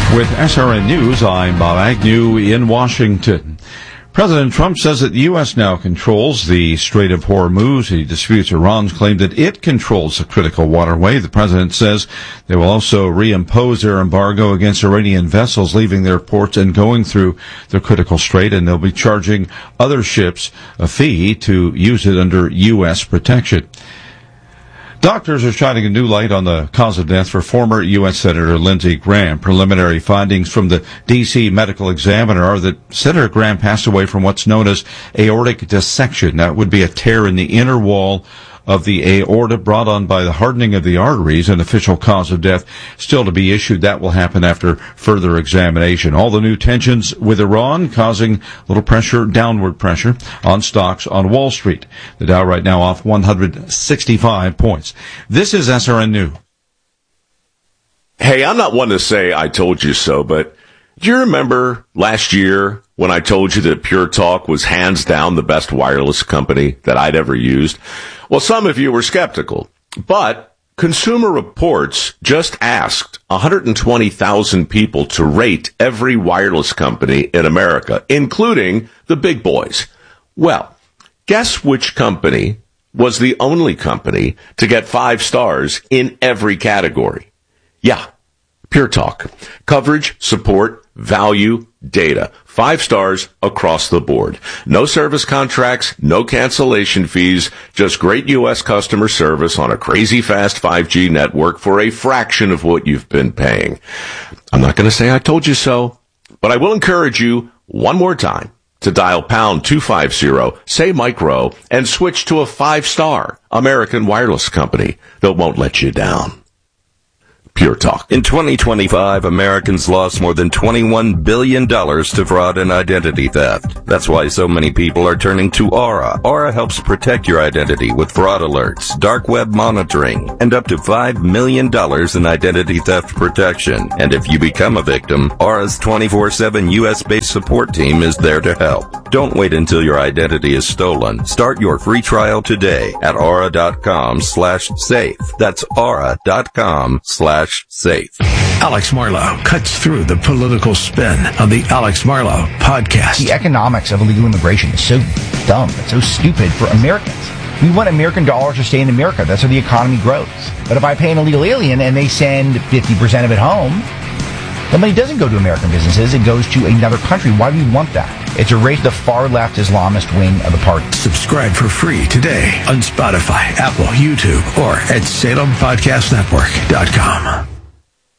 With SRN News, I'm Bob Agnew in Washington. President Trump says that the U.S. now controls the Strait of Hormuz. He disputes Iran's claim that it controls the critical waterway. The president says they will also reimpose their embargo against Iranian vessels leaving their ports and going through the critical strait, and they'll be charging other ships a fee to use it under U.S. protection. Doctors are shining a new light on the cause of death for former U.S. Senator Lindsey Graham. Preliminary findings from the D.C. Medical Examiner are that Senator Graham passed away from what's known as aortic dissection. That would be a tear in the inner wall of the aorta brought on by the hardening of the arteries. An official cause of death still to be issued. That will happen after further examination. All the new tensions with Iran causing a little pressure, downward pressure on stocks on Wall Street. The Dow right now off 165 points. This is SRN News. Hey, I'm not one to say I told you so, but do you remember last year when I told you that Pure Talk was hands down the best wireless company that I'd ever used? Well, some of you were skeptical, but Consumer Reports just asked 120,000 people to rate every wireless company in America, including the big boys. Well, guess which company was the only company to get 5 stars in every category? Yeah, Pure Talk. Coverage, support, value, data. 5 stars across the board. No service contracts, no cancellation fees, just great U.S. customer service on a crazy fast 5G network for a fraction of what you've been paying. I'm not going to say I told you so, but I will encourage you one more time to dial pound 250, say Mike Rowe, and switch to a 5-star American wireless company that won't let you down. Pure Talk. In 2025, Americans lost more than $21 billion to fraud and identity theft. That's why so many people are turning to Aura. Aura helps protect your identity with fraud alerts, dark web monitoring, and up to $5 million in identity theft protection. And if you become a victim, Aura's 24/7 U.S.-based support team is there to help. Don't wait until your identity is stolen. Start your free trial today at aura.com/safe. That's aura.com/safe. Alex Marlow cuts through the political spin on the Alex Marlow podcast. The economics of illegal immigration is so dumb. It's so stupid for Americans. We want American dollars to stay in America. That's how the economy grows. But if I pay an illegal alien and they send 50% of it home, the money doesn't go to American businesses. It goes to another country. Why do we want that? It's a race to the far-left Islamist wing of the party. Subscribe for free today on Spotify, Apple, YouTube, or at SalemPodcastNetwork.com.